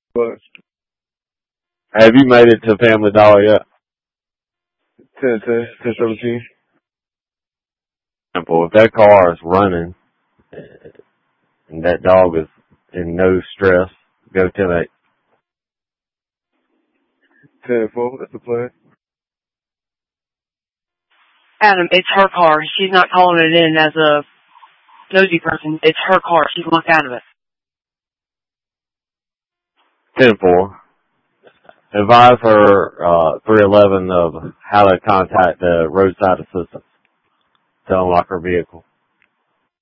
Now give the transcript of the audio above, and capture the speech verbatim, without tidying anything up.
But Have you made it to Family Dollar yet? ten, ten, ten, seventeen. Simple. If that car is running and that dog is in no stress, go ten eight. ten, four, that's the plan. Adam, it's her car. She's not calling it in as a nosy person. It's her car. She's locked out of it. ten four. Advise her uh, three eleven of how to contact the roadside assistance to unlock her vehicle.